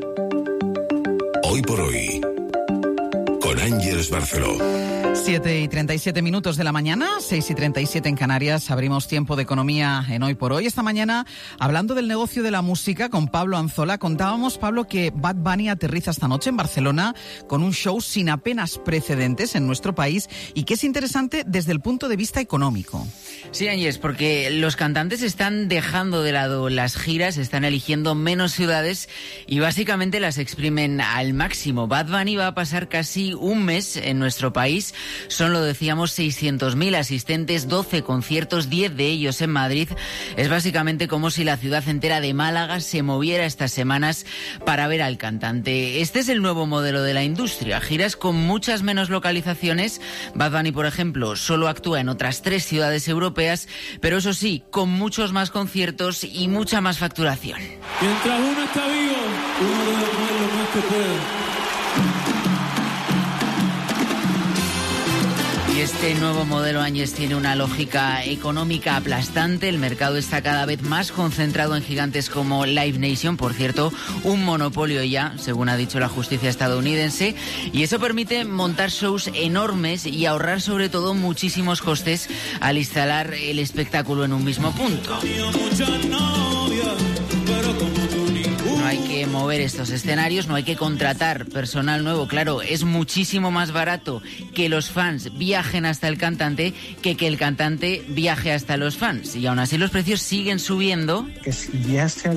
Hoy por Hoy, con Ángeles Barceló. 7:37 de la mañana, 6:37 en Canarias. Abrimos tiempo de economía en Hoy por Hoy. Esta mañana, hablando del negocio de la música con Pablo Anzola, contábamos, Pablo, que Bad Bunny aterriza esta noche en Barcelona con un show sin apenas precedentes en nuestro país y que es interesante desde el punto de vista económico. Sí, Ángeles, porque los cantantes están dejando de lado las giras, están eligiendo menos ciudades y básicamente las exprimen al máximo. Bad Bunny va a pasar casi un mes en nuestro país. Son, lo decíamos, 600.000 asistentes, 12 conciertos, 10 de ellos en Madrid. Es básicamente como si la ciudad entera de Málaga se moviera estas semanas para ver al cantante. Este es el nuevo modelo de la industria. Giras con muchas menos localizaciones. Bad Bunny, por ejemplo, solo actúa en otras 3 ciudades europeas, pero eso sí, con muchos más conciertos y mucha más facturación. Mientras uno está vivo, uno debe poner lo más que puede. Y este nuevo modelo, Áñez, tiene una lógica económica aplastante. El mercado está cada vez más concentrado en gigantes como Live Nation, por cierto, un monopolio ya, según ha dicho la justicia estadounidense. Y eso permite montar shows enormes y ahorrar sobre todo muchísimos costes al instalar el espectáculo en un mismo punto. No hay que mover estos escenarios, no hay que contratar personal nuevo. Claro, es muchísimo más barato que los fans viajen hasta el cantante que el cantante viaje hasta los fans. Y aún así los precios siguen subiendo. Que si ya se había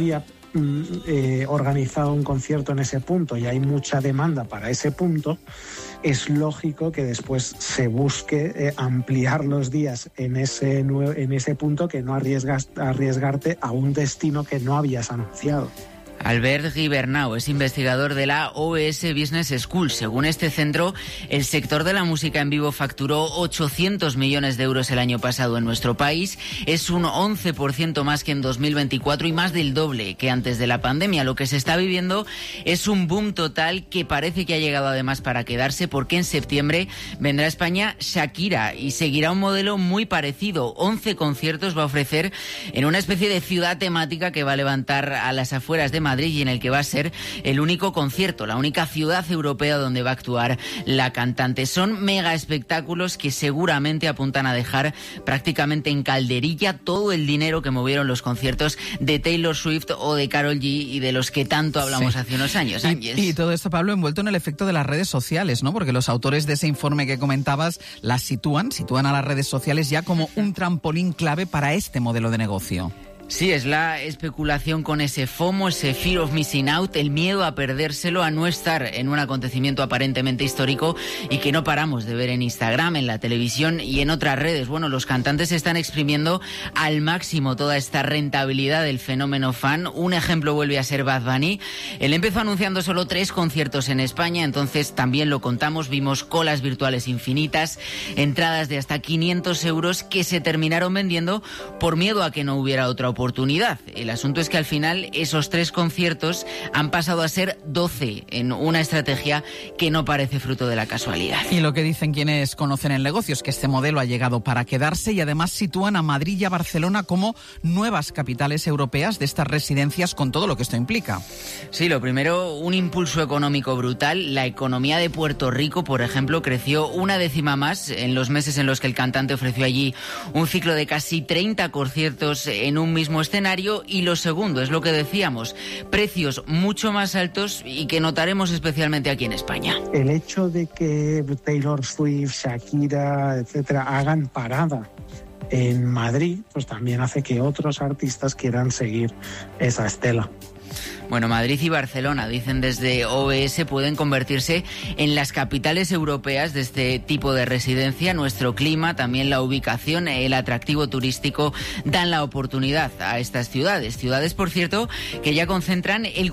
organizado un concierto en ese punto y hay mucha demanda para ese punto, es lógico que después se busque ampliar los días en ese punto, que no arriesgarte a un destino que no habías anunciado. Albert Gibernau es investigador de la OES Business School. Según este centro, el sector de la música en vivo facturó 800 millones de euros el año pasado en nuestro país. Es un 11% más que en 2024 y más del doble que antes de la pandemia. Lo que se está viviendo es un boom total que parece que ha llegado además para quedarse, porque en septiembre vendrá a España Shakira y seguirá un modelo muy parecido. 11 conciertos va a ofrecer en una especie de ciudad temática que va a levantar a las afueras de Madrid y en el que va a ser el único concierto, la única ciudad europea donde va a actuar la cantante. Son mega espectáculos que seguramente apuntan a dejar prácticamente en calderilla todo el dinero que movieron los conciertos de Taylor Swift o de Karol G y de los que tanto hablamos hace unos años. Y todo esto, Pablo, envuelto en el efecto de las redes sociales, ¿no? Porque los autores de ese informe que comentabas las sitúan a las redes sociales ya como un trampolín clave para este modelo de negocio. Sí, es la especulación con ese FOMO, ese fear of missing out, el miedo a perdérselo, a no estar en un acontecimiento aparentemente histórico y que no paramos de ver en Instagram, en la televisión y en otras redes. Bueno, los cantantes están exprimiendo al máximo toda esta rentabilidad del fenómeno fan. Un ejemplo vuelve a ser Bad Bunny. Él empezó anunciando solo 3 conciertos en España, entonces también lo contamos, vimos colas virtuales infinitas, entradas de hasta 500 euros que se terminaron vendiendo por miedo a que no hubiera otra oportunidad. El asunto es que al final esos 3 conciertos han pasado a ser 12 en una estrategia que no parece fruto de la casualidad. Y lo que dicen quienes conocen el negocio es que este modelo ha llegado para quedarse y además sitúan a Madrid y a Barcelona como nuevas capitales europeas de estas residencias, con todo lo que esto implica. Sí, lo primero, un impulso económico brutal. La economía de Puerto Rico, por ejemplo, creció 1/10 más en los meses en los que el cantante ofreció allí un ciclo de casi 30 conciertos en un mismo escenario. Y lo segundo es lo que decíamos, precios mucho más altos y que notaremos especialmente aquí en España. El hecho de que Taylor Swift, Shakira, etcétera, hagan parada en Madrid, pues también hace que otros artistas quieran seguir esa estela. Bueno, Madrid y Barcelona, dicen desde OES, pueden convertirse en las capitales europeas de este tipo de residencia. Nuestro clima, también la ubicación, el atractivo turístico dan la oportunidad a estas ciudades. Ciudades, por cierto, que ya concentran el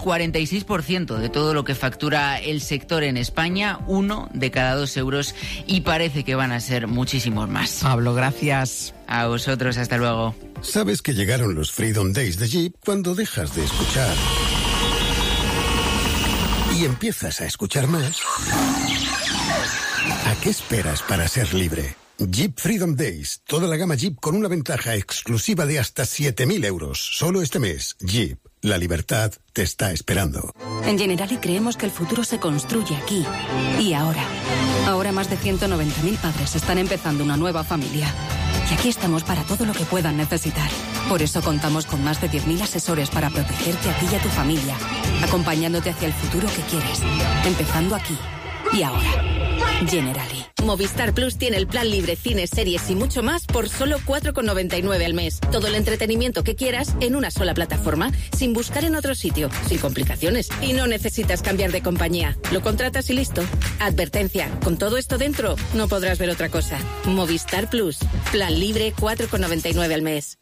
46% de todo lo que factura el sector en España, 1 de cada 2 euros, y parece que van a ser muchísimos más. Pablo, gracias. A vosotros, hasta luego. ¿Sabes que llegaron los Freedom Days de Jeep cuando dejas de escuchar y empiezas a escuchar más? ¿A qué esperas para ser libre? Jeep Freedom Days. Toda la gama Jeep con una ventaja exclusiva de hasta 7.000 euros. Solo este mes. Jeep. La libertad te está esperando. En Generali creemos que el futuro se construye aquí y ahora. Ahora más de 190.000 padres están empezando una nueva familia. Y aquí estamos para todo lo que puedan necesitar. Por eso contamos con más de 10.000 asesores para protegerte a ti y a tu familia, acompañándote hacia el futuro que quieres, empezando aquí y ahora. Generali. Movistar Plus tiene el plan libre, cines, series y mucho más por solo 4,99 al mes. Todo el entretenimiento que quieras en una sola plataforma, sin buscar en otro sitio, sin complicaciones. Y no necesitas cambiar de compañía. Lo contratas y listo. Advertencia, con todo esto dentro, no podrás ver otra cosa. Movistar Plus. Plan libre, 4,99 al mes.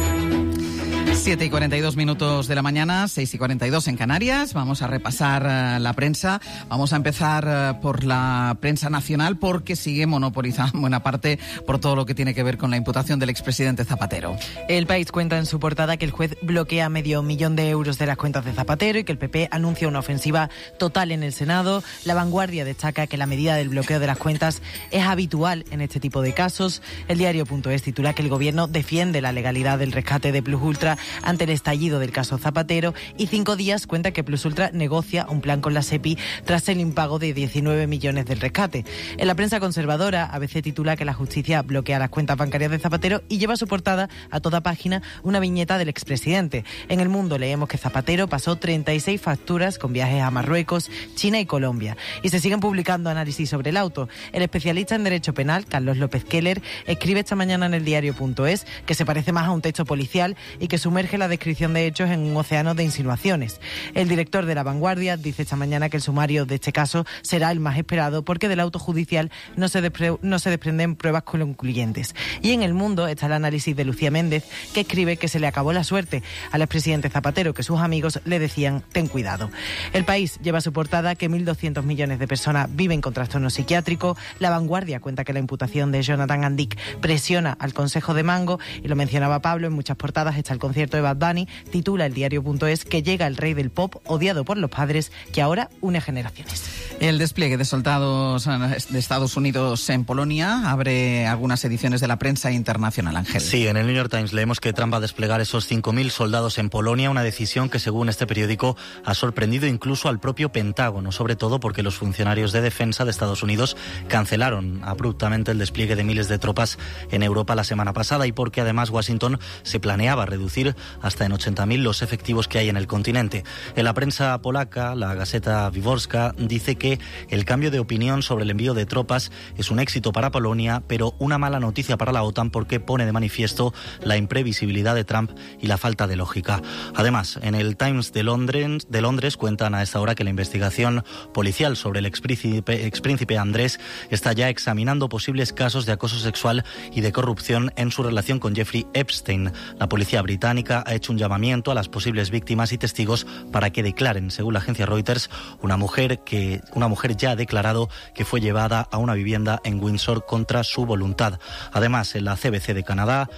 7:42 de la mañana, 6:42 en Canarias. Vamos a repasar la prensa. Vamos a empezar por la prensa nacional, porque sigue monopolizada en buena parte por todo lo que tiene que ver con la imputación del expresidente Zapatero. El País cuenta en su portada que el juez bloquea medio millón de euros de las cuentas de Zapatero y que el PP anuncia una ofensiva total en el Senado. La Vanguardia destaca que la medida del bloqueo de las cuentas es habitual en este tipo de casos. El diario.es titula que el gobierno defiende la legalidad del rescate de Plus Ultra ante el estallido del caso Zapatero, y 5 días cuenta que Plus Ultra negocia un plan con la SEPI tras el impago de 19 millones del rescate. En la prensa conservadora, ABC titula que la justicia bloquea las cuentas bancarias de Zapatero y lleva a su portada a toda página una viñeta del expresidente. En El Mundo leemos que Zapatero pasó 36 facturas con viajes a Marruecos, China y Colombia. Y se siguen publicando análisis sobre el auto. El especialista en Derecho Penal, Carlos López Keller, escribe esta mañana en el diario.es que se parece más a un texto policial y que su sumerge la descripción de hechos en un océano de insinuaciones. El director de La Vanguardia dice esta mañana que el sumario de este caso será el más esperado porque del auto judicial no se desprenden pruebas concluyentes. Y en El Mundo está el análisis de Lucía Méndez, que escribe que se le acabó la suerte al expresidente Zapatero, que sus amigos le decían ten cuidado. El País lleva a su portada que 1.200 millones de personas viven con trastorno psiquiátrico. La Vanguardia cuenta que la imputación de Jonathan Andic presiona al Consejo de Mango, y lo mencionaba Pablo, en muchas portadas está el concierto de Bad Bunny. Titula el diario.es que llega el rey del pop, odiado por los padres, que ahora une generaciones. El despliegue de soldados de Estados Unidos en Polonia abre algunas ediciones de la prensa internacional, Ángel. Sí, en el New York Times leemos que Trump va a desplegar esos 5.000 soldados en Polonia, una decisión que, según este periódico, ha sorprendido incluso al propio Pentágono, sobre todo porque los funcionarios de defensa de Estados Unidos cancelaron abruptamente el despliegue de miles de tropas en Europa la semana pasada, y porque además Washington se planeaba reducir hasta en 80.000 los efectivos que hay en el continente. En la prensa polaca, la Gazeta Wyborcza dice que el cambio de opinión sobre el envío de tropas es un éxito para Polonia, pero una mala noticia para la OTAN porque pone de manifiesto la imprevisibilidad de Trump y la falta de lógica. Además, en el Times de Londres cuentan a esta hora que la investigación policial sobre el expríncipe Andrés está ya examinando posibles casos de acoso sexual y de corrupción en su relación con Jeffrey Epstein. La policía británica ha hecho un llamamiento a las posibles víctimas y testigos para que declaren. Según la agencia Reuters, una mujer ya ha declarado que fue llevada a una vivienda en Windsor contra su voluntad. Además, en la CBC de Canadá